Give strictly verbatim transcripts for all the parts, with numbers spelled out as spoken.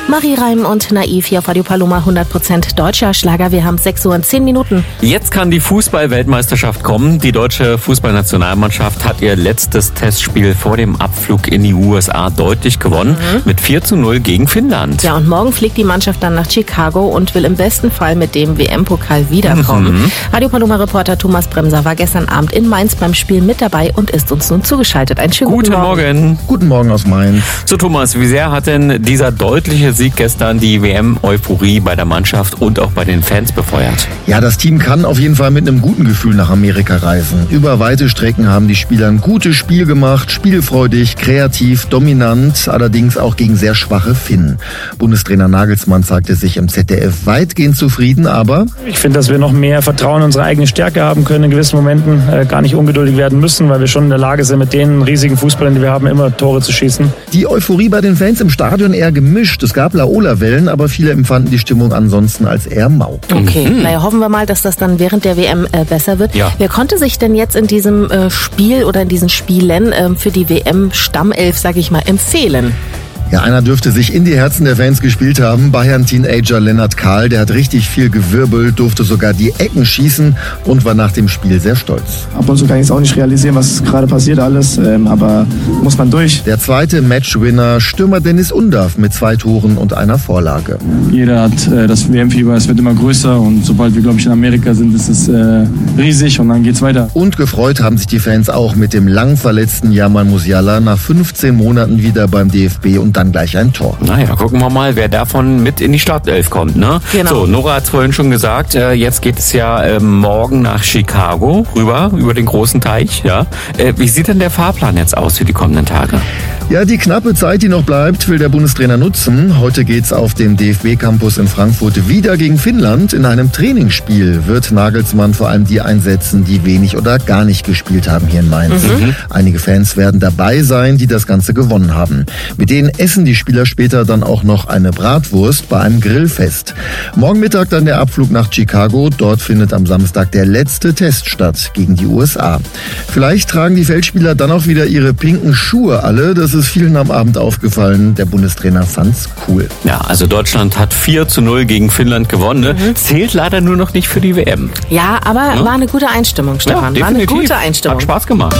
Marie Reim und Naiv hier auf Radio Paloma, hundert Prozent deutscher Schlager. Wir haben sechs Uhr und zehn Minuten. Jetzt kann die Fußball-Weltmeisterschaft kommen. Die deutsche Fußballnationalmannschaft hat ihr letztes Testspiel vor dem Abflug in die U S A deutlich gewonnen. Mhm. Mit vier zu null gegen Finnland. Ja, und morgen fliegt die Mannschaft dann nach Chicago und will im besten Fall mit dem W M-Pokal wiederkommen. Mhm. Radio Paloma-Reporter Thomas Bremser war gestern Abend in Mainz beim Spiel mit dabei und ist uns nun zugeschaltet. Einen schönen guten, guten Morgen. Morgen. Guten Morgen aus Mainz. So Thomas, wie sehr hat denn dieser deutliche Sieg gestern die W M-Euphorie bei der Mannschaft und auch bei den Fans befeuert? Ja, das Team kann auf jeden Fall mit einem guten Gefühl nach Amerika reisen. Über weite Strecken haben die Spieler ein gutes Spiel gemacht, spielfreudig, kreativ, dominant, allerdings auch gegen sehr schwache Finnen. Bundestrainer Nagelsmann zeigte sich im Z D F weitgehend zufrieden, aber... Ich finde, dass wir noch mehr Vertrauen in unsere eigene Stärke haben können, in gewissen Momenten äh, gar nicht ungeduldig werden müssen, weil wir schon in der Lage sind, mit den riesigen Fußballern, die wir haben, immer Tore zu schießen. Die Euphorie bei den Fans im Stadion eher gemischt. Es gab Laola-Wellen, aber viele empfanden die Stimmung ansonsten als eher mau. Okay, mhm. naja, hoffen wir mal, dass das dann während der W M äh, besser wird. Ja. Wer konnte sich denn jetzt in diesem äh, Spiel oder in diesen Spielen äh, für die W M-Stammelf, sag ich mal, empfehlen? Ja, einer dürfte sich in die Herzen der Fans gespielt haben. Bayern-Teenager Lennart Kahl, der hat richtig viel gewirbelt, durfte sogar die Ecken schießen und war nach dem Spiel sehr stolz. Ab und zu kann ich es auch nicht realisieren, was gerade passiert alles, ähm, aber muss man durch. Der zweite Matchwinner, Stürmer Dennis Undav mit zwei Toren und einer Vorlage. Jeder hat äh, das W M-Fieber, es wird immer größer und sobald wir, glaube ich, in Amerika sind, ist es äh, riesig und dann geht's weiter. Und gefreut haben sich die Fans auch mit dem lang verletzten Jamal Musiala nach fünfzehn Monaten wieder beim D F B und dann gleich ein Tor. Naja, gucken wir mal, wer davon mit in die Startelf kommt, ne? Genau. So, Nora hat es vorhin schon gesagt, äh, jetzt geht es ja äh, morgen nach Chicago rüber, über den großen Teich, ja. Äh, wie sieht denn der Fahrplan jetzt aus für die kommenden Tage? Ja, die knappe Zeit, die noch bleibt, will der Bundestrainer nutzen. Heute geht's auf dem D F B-Campus in Frankfurt wieder gegen Finnland. In einem Trainingsspiel wird Nagelsmann vor allem die einsetzen, die wenig oder gar nicht gespielt haben hier in Mainz. Mhm. Einige Fans werden dabei sein, die das Ganze gewonnen haben. Mit denen essen die Spieler später dann auch noch eine Bratwurst bei einem Grillfest. Morgen Mittag dann der Abflug nach Chicago. Dort findet am Samstag der letzte Test statt gegen die U S A. Vielleicht tragen die Feldspieler dann auch wieder ihre pinken Schuhe alle. Das ist vielen am Abend aufgefallen. Der Bundestrainer fand's cool. Ja, also Deutschland hat vier zu null gegen Finnland gewonnen. Ne? Mhm. Zählt leider nur noch nicht für die W M. Ja, aber ja? war eine gute Einstimmung, Stefan. Ja, war eine gute Einstimmung. Hat Spaß gemacht.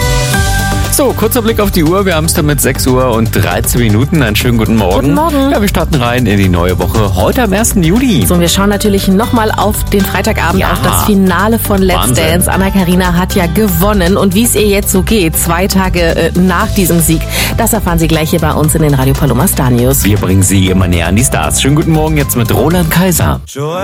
So, kurzer Blick auf die Uhr. Wir haben es damit sechs Uhr und dreizehn Minuten. Einen schönen guten Morgen. Guten Morgen. Ja, wir starten rein in die neue Woche. Heute am ersten Juli. So, und wir schauen natürlich nochmal auf den Freitagabend, ja. auf das Finale von Let's Wahnsinn. Dance. Anna-Karina hat ja gewonnen. Und wie es ihr jetzt so geht, zwei Tage äh, nach diesem Sieg, das erfahren Sie gleich hier bei uns in den Radio Paloma Star News. Wir bringen Sie immer näher an die Stars. Schönen guten Morgen jetzt mit Roland Kaiser.